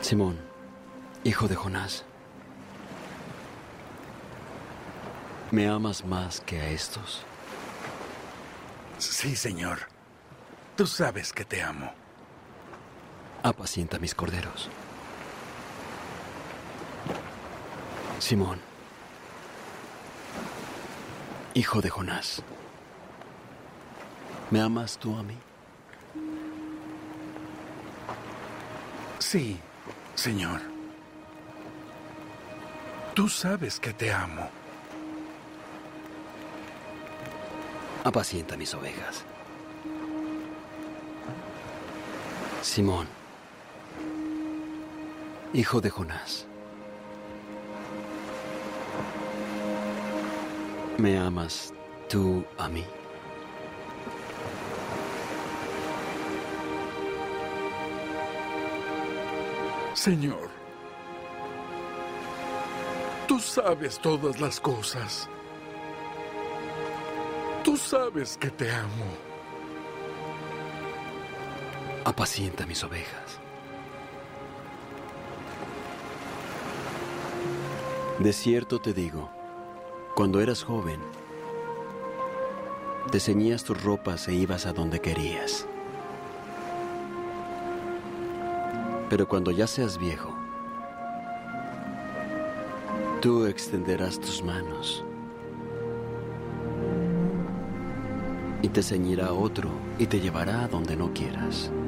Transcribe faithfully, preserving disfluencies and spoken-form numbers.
Simón, hijo de Jonás, ¿me amas más que a estos? Sí, Señor. Tú sabes que te amo. Apacienta mis corderos. Simón, hijo de Jonás, ¿me amas tú a mí? Sí, Señor. Tú sabes que te amo. Apacienta mis ovejas. Simón, hijo de Jonás, ¿me amas tú a mí? Señor, tú sabes todas las cosas. Tú sabes que te amo. Apacienta mis ovejas. De cierto te digo, cuando eras joven, te ceñías tus ropas e ibas a donde querías. Pero cuando ya seas viejo, tú extenderás tus manos y te ceñirá otro y te llevará a donde no quieras.